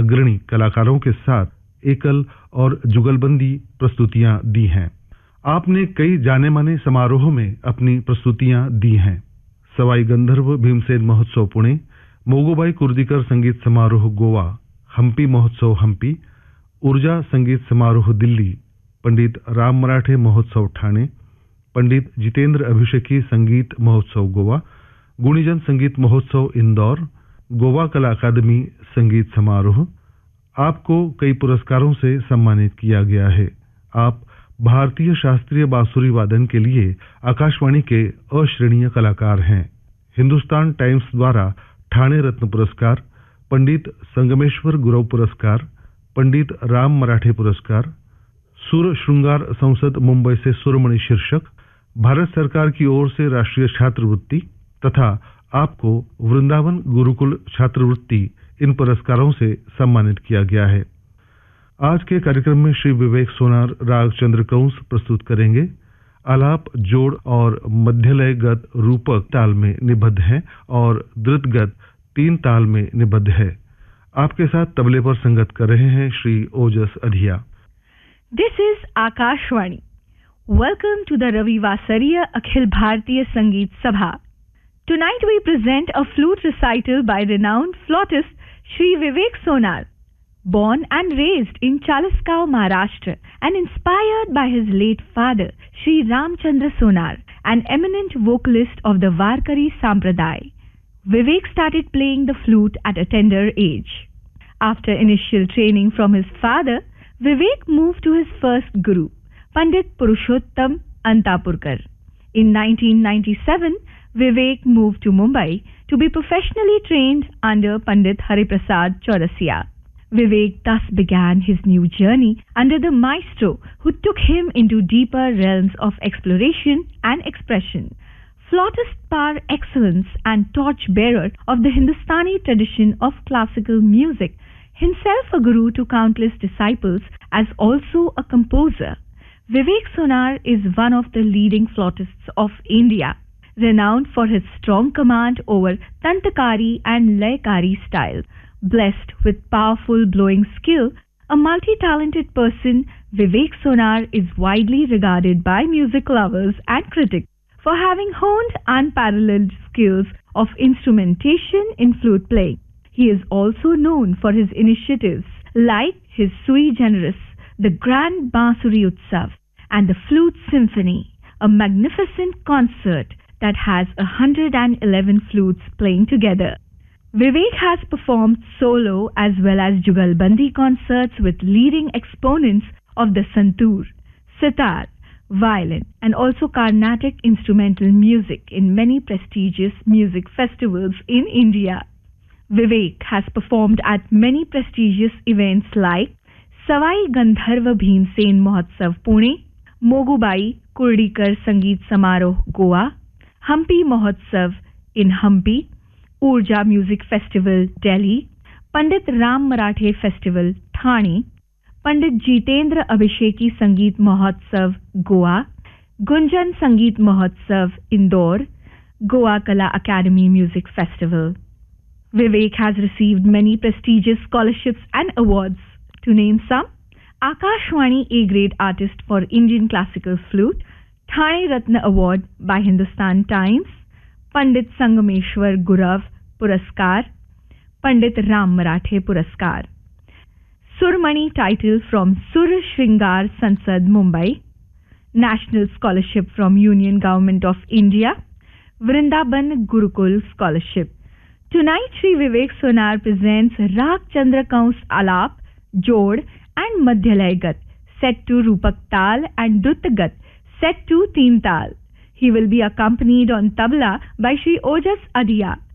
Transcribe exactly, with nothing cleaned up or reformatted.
अग्रणी कलाकारों के साथ एकल और जुगलबंदी प्रस्तुतियां दी हैं। आपने कई जाने माने समारोहों में अपनी प्रस्तुतियां दी हैं। सवाई गंधर्व भीमसेन महोत्सव पुणे, मोगूबाई कुर्दीकर संगीत समारोह गोवा, हम्पी महोत्सव हम्पी, ऊर्जा संगीत समारोह दिल्ली, पंडित राम मराठे महोत्सव ठाणे, पंडित जितेंद्र अभिषेकी संगीत महोत्सव गोवा, गुणीजन संगीत महोत्सव इंदौर, गोवा कला अकादमी संगीत समारोह। आपको कई पुरस्कारों से सम्मानित किया गया है। आप भारतीय शास्त्रीय बांसुरी वादन के लिए आकाशवाणी के अश्रेणीय कलाकार हैं। हिंदुस्तान टाइम्स द्वारा ठाणे रत्न पुरस्कार, पंडित संगमेश्वर गुरव पुरस्कार, पंडित राम मराठे पुरस्कार, सुर श्रृंगार संसद मुंबई से सुरमणि शीर्षक, भारत सरकार की ओर से राष्ट्रीय छात्रवृत्ति तथा आपको वृंदावन गुरुकुल छात्रवृत्ति इन पुरस्कारों से सम्मानित किया गया है। आज के कार्यक्रम में श्री विवेक सोनार राग चंद्रकंस प्रस्तुत करेंगे। आलाप जोड़ और मध्यलयगत रूपक ताल में निबद्ध है और द्रुतगत तीन ताल में निबद्ध है। आपके साथ तबले पर संगत कर रहे हैं श्री ओजस अधिया। This is Akashvani. Welcome to the रविवासरीय Akhil Bharatiya संगीत सभा। Tonight we present a flute recital by renowned flautist Shri Vivek Sonar. Born and raised in Chaliskau, Maharashtra, and inspired by his late father, Shri Ramchandra Sonar, an eminent vocalist of the Varkari Sampradaya, Vivek started playing the flute at a tender age. After initial training from his father, Vivek moved to his first guru, Pandit Purushottam Antapurkar. In nineteen ninety-seven, Vivek moved to Mumbai to be professionally trained under Pandit Hariprasad Chaurasia. Vivek thus began his new journey under the maestro who took him into deeper realms of exploration and expression. Flautist par excellence and torch-bearer of the Hindustani tradition of classical music, himself a guru to countless disciples as also a composer, Vivek Sonar is one of the leading flautists of India, renowned for his strong command over Tantakari and Layakari styles. Blessed with powerful blowing skill, a multi-talented person, Vivek Sonar is widely regarded by music lovers and critics for having honed unparalleled skills of instrumentation in flute playing. He is also known for his initiatives like his sui generis, the Grand Bansuri Utsav, and the Flute Symphony, a magnificent concert that has one hundred eleven flutes playing together. Vivek has performed solo as well as jugalbandi concerts with leading exponents of the santoor, sitar, violin, and also Carnatic instrumental music in many prestigious music festivals in India. Vivek has performed at many prestigious events like Savai Gandharva Bhimsen Mahotsav Pune, Mogubai Kurdikar Sangeet Samaroh Goa, Hampi Mahotsav in Hampi, Urja Music Festival Delhi, Pandit Ram Marathe Festival Thane, Pandit Jitendra Abhisheki Sangeet Mahotsav Goa, Gunjan Sangeet Mahotsav Indore, Goa Kala Academy Music Festival. Vivek has received many prestigious scholarships and awards. To name some: Akashwani A-Grade Artist for Indian Classical Flute, Thane Ratna Award by Hindustan Times, Pandit Sangameshwar Gurav Puraskar, Pandit Ram Marathe Puraskar. Surmani title from Sur Shringar Sansad Mumbai, National Scholarship from Union Government of India, Vrindaban Gurukul Scholarship. Tonight Shri Vivek Sonar presents Rag Chandrakans Alap, Jod and Madhyalay set to Rupak Tal and Drutagat set to Teen Tal. He will be accompanied on tabla by Shri Ojas Adiya.